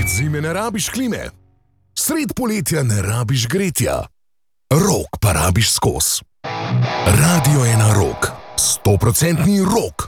Sred zime ne rabiš klime, sred poletja ne rabiš gretja, rok pa rabiš skos. Radio je na rok, 100% rok.